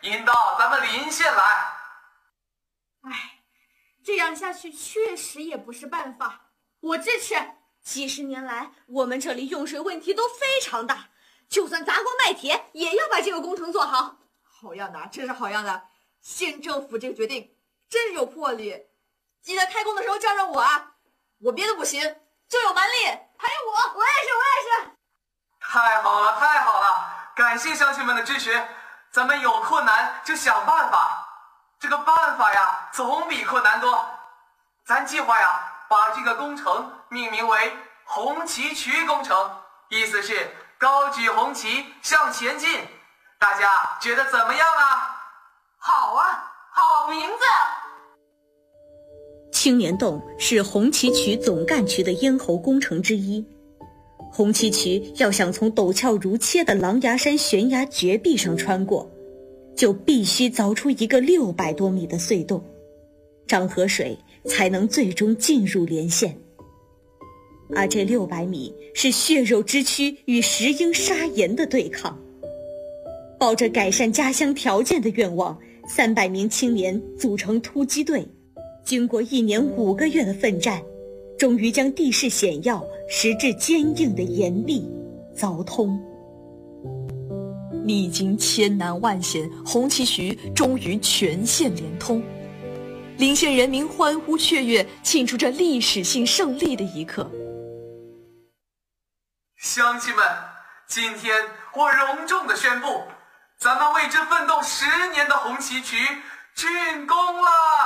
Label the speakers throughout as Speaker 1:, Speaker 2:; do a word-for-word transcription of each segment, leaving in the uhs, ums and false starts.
Speaker 1: 引到咱们临县来。
Speaker 2: 哎，这样下去确实也不是办法，我支持。几十年来，我们这里用水问题都非常大，就算砸锅卖铁，也要把这个工程做好。
Speaker 3: 好样的，真是好样的！县政府这个决定真有魄力，记得开工的时候叫上我啊！我别的不行，就有蛮力，还有我，
Speaker 2: 我也是，我也是。
Speaker 1: 太好了，太好了！感谢乡亲们的支持，咱们有困难就想办法。这个办法呀，总比困难多。咱计划呀，把这个工程命名为红旗渠工程，意思是高举红旗向前进。大家觉得怎么样啊？
Speaker 3: 好啊，好名字！
Speaker 4: 青年洞是红旗渠总干区的咽喉工程之一。红旗渠要想从陡峭如切的狼牙山悬崖绝壁上穿过，就必须凿出一个六百多米的隧洞，漳河水才能最终进入连县。而这六百米是血肉之躯与石英砂岩的对抗。抱着改善家乡条件的愿望，三百名青年组成突击队，经过一年五个月的奋战，终于将地势险要、石质坚硬的岩壁凿通。
Speaker 5: 历经千难万险，红旗渠终于全线连通。临县人民欢呼雀跃，庆祝着历史性胜利的一刻。
Speaker 1: 乡亲们，今天我隆重地宣布，咱们为之奋斗十年的红旗渠竣工了！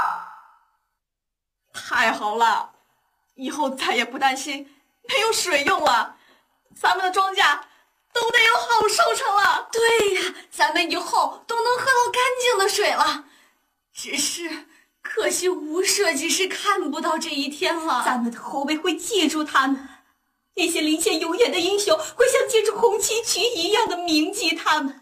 Speaker 3: 太好了，以后再也不担心没有水用了，咱们的庄稼都得有好收成了。
Speaker 2: 对呀，咱们以后都能喝到干净的水了。只是可惜吴设计师看不到这一天了。
Speaker 6: 咱们的后辈会记住他们，那些临县永远的英雄会像记住红旗渠一样的铭记他们。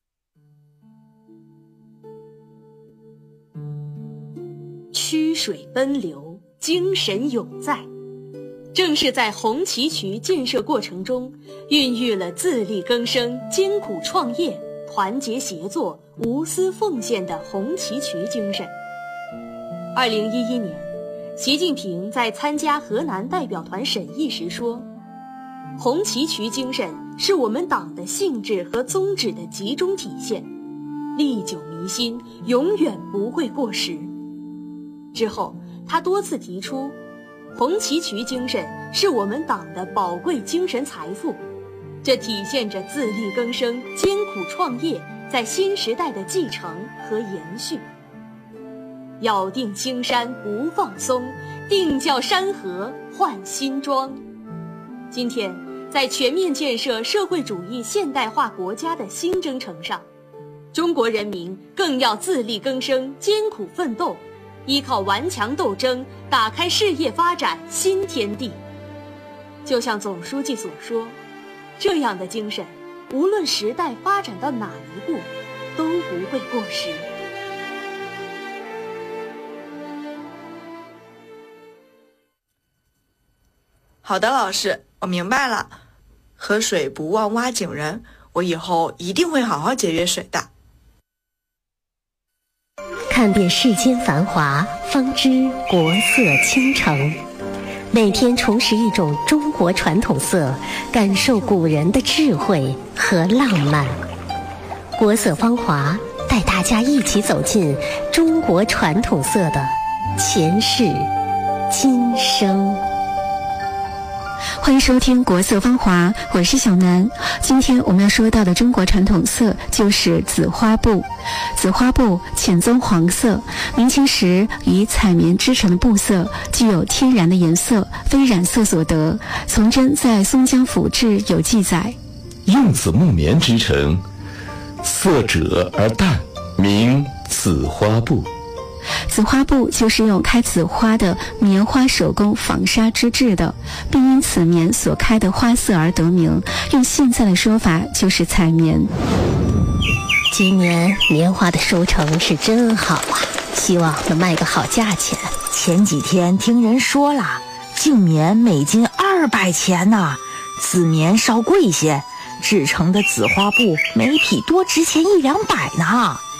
Speaker 4: 曲水奔流，精神永在。正是在红旗渠建设过程中，孕育了自力更生、艰苦创业、团结协作、无私奉献的红旗渠精神。二零一一年，习近平在参加河南代表团审议时说，红旗渠精神是我们党的性质和宗旨的集中体现，历久弥新，永远不会过时。之后，他多次提出，红旗渠精神是我们党的宝贵精神财富，这体现着自力更生、艰苦创业在新时代的继承和延续。咬定青山不放松，定教山河换新装。今天，在全面建设社会主义现代化国家的新征程上，中国人民更要自力更生、艰苦奋斗，依靠顽强斗争，打开事业发展新天地。就像总书记所说，这样的精神，无论时代发展到哪一步，都不会过时。
Speaker 7: 好的，老师，我明白了。河水不忘挖井人，我以后一定会好好节约水的。
Speaker 8: 看遍世间繁华，方知国色倾城。每天重拾一种中国传统色，感受古人的智慧和浪漫。国色芳华，带大家一起走进中国传统色的前世今生。
Speaker 9: 欢迎收听国色芳华，我是小南。今天我们要说到的中国传统色就是紫花布。紫花布浅棕黄色，明清时以彩棉织成的布色，具有天然的颜色，非染色所得。崇祯在《松江府志》有记载：
Speaker 10: 用紫木棉织成，色赭而淡，名紫花布。
Speaker 9: 紫花布就是用开紫花的棉花手工纺纱织制的，并因此棉所开的花色而得名，用现在的说法就是彩棉。
Speaker 8: 今年棉花的收成是真好啊，希望能卖个好价钱。
Speaker 11: 前几天听人说了，净棉每斤二百钱呢，紫棉稍贵些，制成的紫花布每匹多值钱一两百呢。